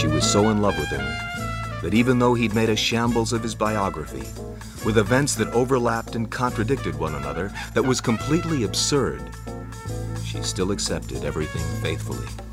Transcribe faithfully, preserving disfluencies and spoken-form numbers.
she was so in love with him that even though he'd made a shambles of his biography, with events that overlapped and contradicted one another, that was completely absurd, she still accepted everything faithfully.